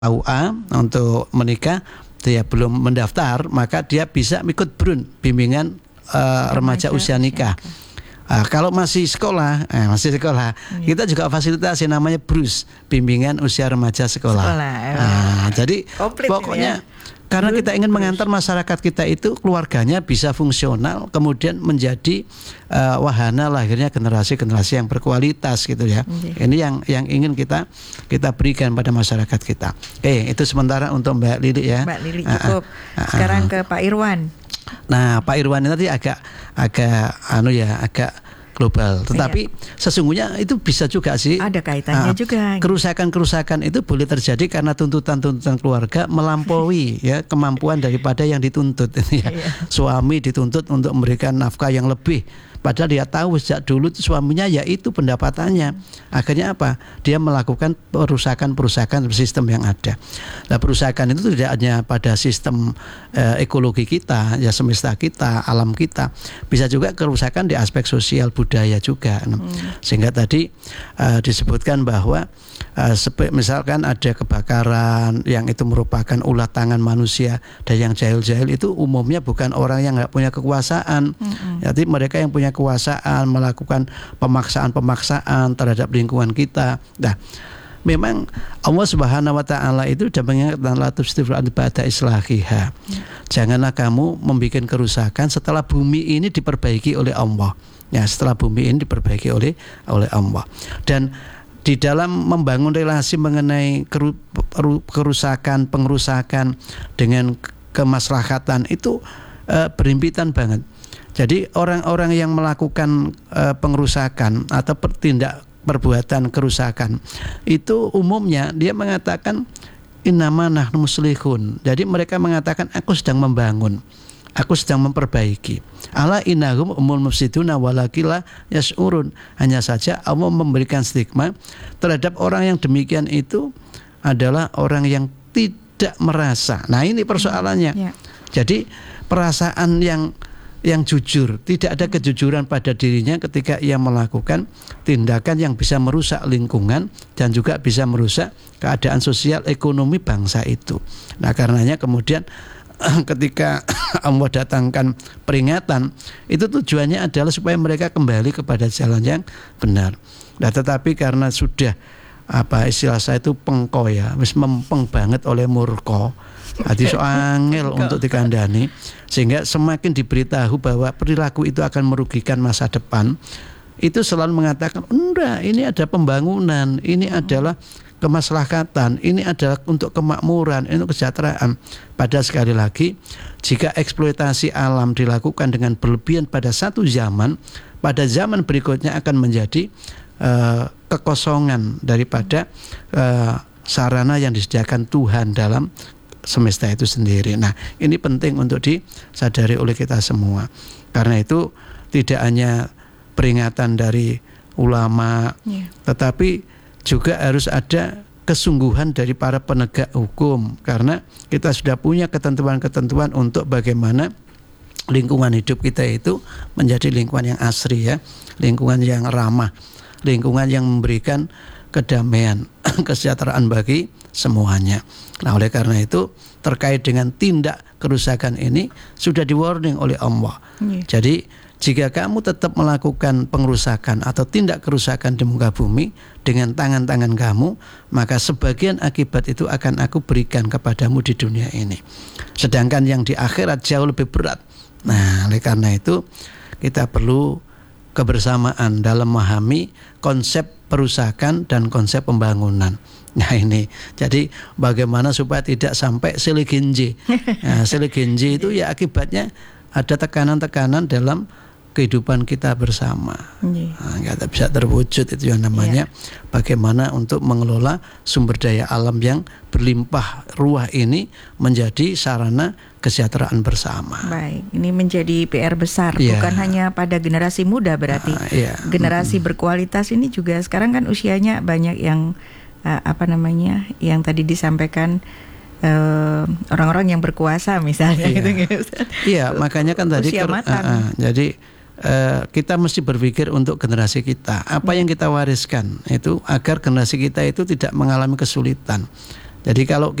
KUA untuk menikah, dia belum mendaftar, maka dia bisa ikut BRUN, bimbingan remaja usia nikah. Kalau masih sekolah, kita juga fasilitasi namanya BRUS, bimbingan usia remaja sekolah. Jadi pokoknya karena kita ingin mengantar masyarakat kita itu keluarganya bisa fungsional, kemudian menjadi wahana lahirnya generasi-generasi yang berkualitas gitu ya. Ini yang ingin kita berikan pada masyarakat kita. Itu sementara untuk Mbak Lili ya. Mbak Lili cukup. Sekarang ke Pak Irwan. Nah, Pak Irwan ini tadi agak global, tetapi sesungguhnya itu bisa juga sih. Ada kaitannya juga. Kerusakan-kerusakan itu boleh terjadi karena tuntutan-tuntutan keluarga melampaui ya kemampuan daripada yang dituntut. Suami dituntut untuk memberikan nafkah yang lebih, padahal dia tahu sejak dulu suaminya yaitu pendapatannya. Akhirnya apa? Dia melakukan perusakan sistem yang ada. Nah, perusakan itu tidak hanya pada sistem ekologi kita, ya semesta kita, alam kita. Bisa juga kerusakan di aspek sosial budaya juga. Sehingga tadi disebutkan bahwa misalkan ada kebakaran yang itu merupakan ulah tangan manusia, dan yang jahil-jahil itu umumnya bukan orang yang nggak punya kekuasaan. Jadi mereka yang punya kekuasaan melakukan pemaksaan terhadap lingkungan kita. Nah, memang Allah Subhanahu wa taala itu sudah mengingatkan la tufsidul arda ba'da islahiha. Janganlah kamu membuat kerusakan setelah bumi ini diperbaiki oleh Allah. Ya, setelah bumi ini diperbaiki oleh Allah. Dan di dalam membangun relasi mengenai kerusakan, pengerusakan dengan kemaslahatan itu berhimpitan banget. Jadi orang-orang yang melakukan pengerusakan atau perbuatan kerusakan itu umumnya dia mengatakan innama nahnu muslihun. Jadi mereka mengatakan aku sedang membangun, aku sedang memperbaiki. Ala innahum umul mufsiduna walakila yas'urun. Hanya saja Allah memberikan stigma terhadap orang yang demikian itu adalah orang yang tidak merasa. Nah, ini persoalannya. Jadi perasaan yang jujur, tidak ada kejujuran pada dirinya ketika ia melakukan tindakan yang bisa merusak lingkungan dan juga bisa merusak keadaan sosial ekonomi bangsa itu. Nah, karenanya kemudian ketika Allah datangkan peringatan, itu tujuannya adalah supaya mereka kembali kepada jalan yang benar. Nah, tetapi karena sudah istilah saya itu pengko ya, wis mempeng banget oleh murka. Hati soangel untuk dikandani, sehingga semakin diberitahu bahwa perilaku itu akan merugikan masa depan, itu selalu mengatakan enggak, ini ada pembangunan, ini adalah kemaslahatan, ini adalah untuk kemakmuran, ini untuk kesejahteraan. Padahal sekali lagi, jika eksploitasi alam dilakukan dengan berlebihan pada satu zaman, pada zaman berikutnya akan menjadi kekosongan daripada sarana yang disediakan Tuhan dalam semesta itu sendiri. Nah, ini penting untuk disadari oleh kita semua. Karena itu tidak hanya peringatan dari ulama, tetapi juga harus ada kesungguhan dari para penegak hukum. Karena kita sudah punya ketentuan-ketentuan untuk bagaimana lingkungan hidup kita itu menjadi lingkungan yang asri ya, lingkungan yang ramah, lingkungan yang memberikan kedamaian, kesejahteraan bagi semuanya. Nah, oleh karena itu terkait dengan tindak kerusakan ini sudah di-warning oleh Allah. Jadi jika kamu tetap melakukan pengerusakan atau tindak kerusakan di muka bumi dengan tangan-tangan kamu, maka sebagian akibat itu akan aku berikan kepadamu di dunia ini. Sedangkan yang di akhirat jauh lebih berat. Nah, oleh karena itu kita perlu kebersamaan dalam memahami konsep perusakan dan konsep pembangunan. Nah, ini jadi bagaimana supaya tidak sampai siliginji. Nah, siliginji itu ya akibatnya ada tekanan-tekanan dalam kehidupan kita bersama. Nggak bisa terwujud itu yang namanya bagaimana untuk mengelola sumber daya alam yang berlimpah ruah ini menjadi sarana kesejahteraan bersama. Baik, ini menjadi PR besar, bukan hanya pada generasi muda berarti. Generasi berkualitas ini juga sekarang kan usianya banyak yang yang tadi disampaikan orang-orang yang berkuasa misalnya gitu. Iya, makanya kan tadi jadi kita mesti berpikir untuk generasi kita. Apa yang kita wariskan itu agar generasi kita itu tidak mengalami kesulitan. Jadi kalau